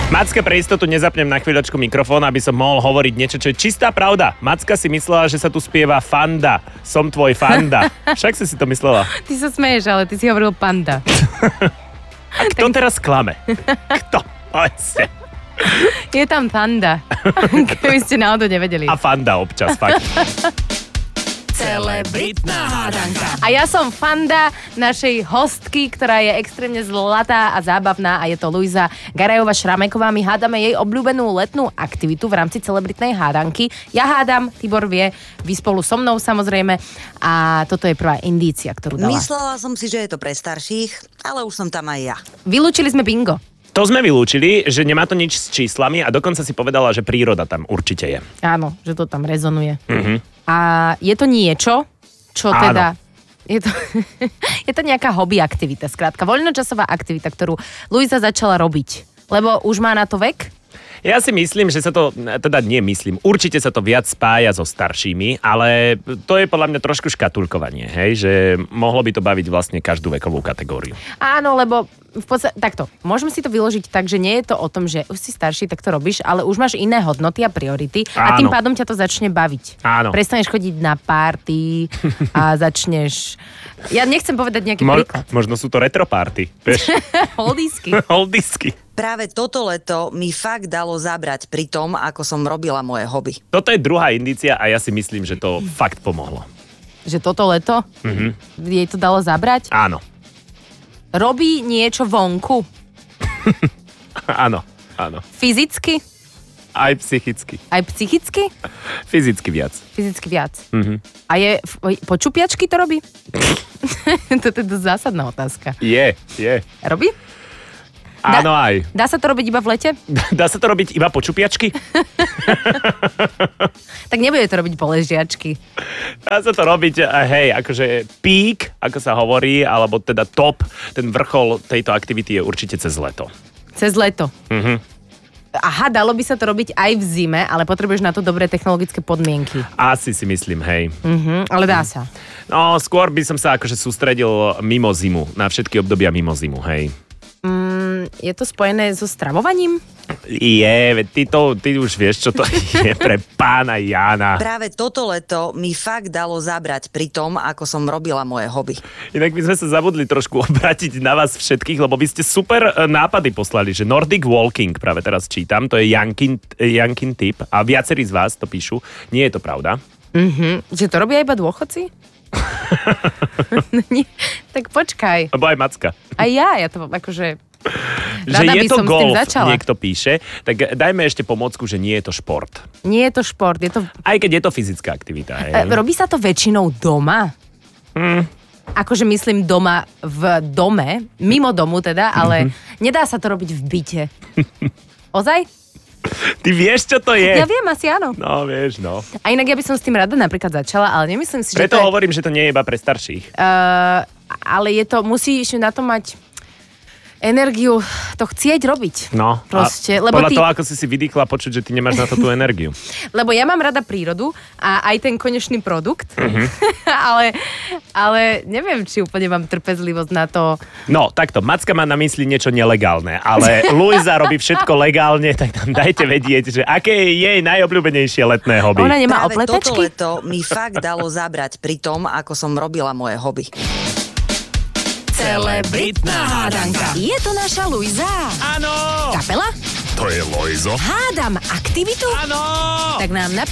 Macka, pre istotu nezapnem na chvíľočku mikrofón, aby som mohol hovoriť niečo, čo je čistá pravda. Macka si myslela, že sa tu spieva Fanda. Som tvoj Fanda. Však si to myslela. Ty sa smeješ, ale ty si hovoril Panda. A kto teraz klame? Kto? Povedzte. Je tam Fanda. Keby ste náhodou nevedeli. A Fanda občas, fakt. Celebritná hádanka. A ja som Fanda našej hostky, ktorá je extrémne zlatá a zábavná, a je to Luisa Garajová-Šrameková. My hádame jej obľúbenú letnú aktivitu v rámci celebritnej hádanky. Ja hádam, Tibor vie, vy spolu so mnou samozrejme, a toto je prvá indícia, ktorú dala. Myslela som si, že je to pre starších, ale už som tam aj ja. Vylúčili sme bingo. To sme vylúčili, že nemá to nič s číslami a dokonca si povedala, že príroda tam určite je. Áno, že to tam rezonuje. Mhm. A je to niečo, čo Áno. teda... Je to nejaká hobby aktivita, skrátka. Voľnočasová aktivita, ktorú Luisa začala robiť. Lebo už má na to vek? Ja si myslím, že sa to, teda nemyslím, určite sa to viac spája so staršími, ale to je podľa mňa trošku škatulkovanie, hej, že mohlo by to baviť vlastne každú vekovú kategóriu. Áno, lebo v podstate, takto, môžeme si to vyložiť tak, že nie je to o tom, že už si starší, tak to robíš, ale už máš iné hodnoty a priority a tým Áno. pádom ťa to začne baviť. Áno. Prestaneš chodiť na party a začneš... Ja nechcem povedať nejaký príklad. Možno sú to retroparty, vieš, Holdísky. holdisky. Práve toto leto mi fakt dalo zabrať pri tom, ako som robila moje hobby. Toto je druhá indícia a ja si myslím, že to fakt pomohlo. Že toto leto jej to dalo zabrať. Áno, Robí niečo vonku. áno, áno. Fyzicky? Aj psychicky. Aj psychicky? Fyzicky viac. Fyzicky viac. A je... Po čupiačky to robí? Toto je dosť zásadná otázka. Je. Robí? Áno aj. Dá sa to robiť iba v lete? Dá sa to robiť iba po čupiačky? Tak nebude to robiť po ležiačky. Dá sa to robiť, hej, akože peak, ako sa hovorí, alebo teda top, ten vrchol tejto aktivity je určite cez leto. Cez leto. Aha, dalo by sa to robiť aj v zime, ale potrebuješ na to dobré technologické podmienky. Asi si myslím, hej. Ale dá sa. No, skôr by som sa akože sústredil mimo zimu, na všetky obdobia mimo zimu, hej. Je to spojené so stravovaním? Veď ty už vieš, čo to je pre pána Jána. Práve toto leto mi fakt dalo zabrať pri tom, ako som robila moje hobby. Inak by sme sa zabudli trošku obrátiť na vás všetkých, lebo vy ste super nápady poslali, že Nordic Walking práve teraz čítam, to je Jankin tip a viacerí z vás to píšu. Nie je to pravda. Že to robia iba dôchodci? Nie, tak počkaj. Lebo aj Macka. A ja to akože... Že Rada je by to som s tým golf, začala. niekto píše, tak dajme ešte pomôcku, že nie je to šport. Nie je to šport, je to... Aj keď je to fyzická aktivita. Hej. Robí sa to väčšinou doma? Akože myslím doma v dome, mimo domu teda, ale nedá sa to robiť v byte. Ozaj? Ty vieš, čo to je? Ja viem, asi áno. No, vieš, no. A inak ja by som s tým rada napríklad začala, ale nemyslím si, že Preto to je... hovorím, že to nie je iba pre starších. Ale je to, musíš na to mať energiu to chcieť robiť. No, Proste, a lebo podľa ty... toho, ako si vydýchla počuť, že ty nemáš na to tú energiu. Lebo ja mám rada prírodu a aj ten konečný produkt, ale neviem, či úplne mám trpezlivosť na to. No, takto, Macka má na mysli niečo nelegálne, ale Luisa robí všetko legálne, tak nám dajte vedieť, že aké je jej najobľúbenejšie letné hobby. Ona nemá Práve toto opletačky? leto mi fakt dalo zabrať pri tom, ako som robila moje hobby. Celebritná hádanka. Je to naša Luisa. Áno! Kapela? To je Lojzo. Hádam aktivitu? Áno! Tak nám